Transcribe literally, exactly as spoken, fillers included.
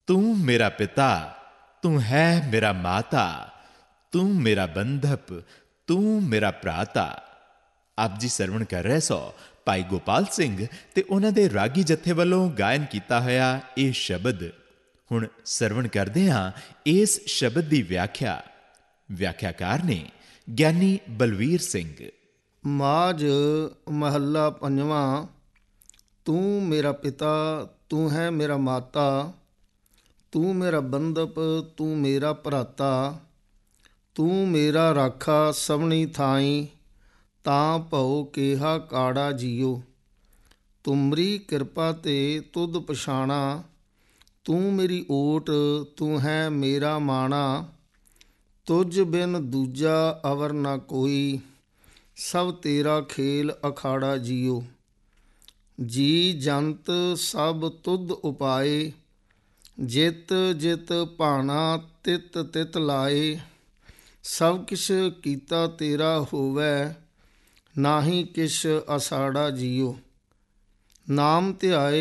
ਤੂੰ ਮੇਰਾ ਪਿਤਾ, ਤੂੰ ਹੈ ਮੇਰਾ ਮਾਤਾ, ਤੂੰ ਮੇਰਾ ਬੰਧਪ, ਤੂੰ ਮੇਰਾ ਭਰਾਤਾ। ਆਪ ਜੀ ਸਰਵਣ ਕਰ ਰਹੇ ਸੋ ਭਾਈ ਗੋਪਾਲ ਸਿੰਘ ਤੇ ਉਹਨਾਂ ਦੇ ਰਾਗੀ ਜਥੇ ਵੱਲੋਂ ਗਾਇਨ ਕੀਤਾ ਹੋਇਆ ਇਹ ਸ਼ਬਦ। ਹੁਣ ਸਰਵਣ ਕਰਦੇ ਹਾਂ ਇਸ ਸ਼ਬਦ ਦੀ ਵਿਆਖਿਆ। ਵਿਆਖਿਆਕਾਰ ਨੇ ਗਿਆਨੀ ਬਲਵੀਰ ਸਿੰਘ। ਮਾਝ ਮਹੱਲਾ ਪੰਜਵਾਂ। ਤੂੰ ਮੇਰਾ ਪਿਤਾ, ਤੂੰ ਹੈ ਮੇਰਾ ਮਾਤਾ, ਤੂੰ ਮੇਰਾ ਬੰਧਪ, ਤੂੰ ਮੇਰਾ ਭਰਾਤਾ। ਤੂੰ ਮੇਰਾ ਰਾਖਾ ਸਭਨੀ ਥਾਈਂ, ਤਾਂ ਭਉ ਕੇਹਾ ਕਾੜਾ ਜੀਓ। ਤੁਮਰੀ ਕਿਰਪਾ ਤੇ ਤੁਧ ਪਛਾਣਾ, ਤੂੰ ਮੇਰੀ ਓਟ, ਤੂੰ ਹੈ ਮੇਰਾ ਮਾਣਾ। ਤੁਝ ਬਿਨ ਦੂਜਾ ਅਵਰ ਨਾ ਕੋਈ, ਸਭ ਤੇਰਾ ਖੇਲ ਅਖਾੜਾ ਜੀਓ। ਜੀ ਜੰਤ ਸਭ ਤੁਧ ਉਪਾਏ, ਜਿਤ ਜਿਤ ਭਾਣਾ ਤਿਤ ਤਿਤ ਲਾਏ। ਸਭ ਕਿਛ ਕੀਤਾ ਤੇਰਾ ਹੋਵੈ, ਨਾਹੀ ਕਿਛ ਅਸਾੜਾ ਜੀਓ। ਨਾਮ ਧਿਆਏ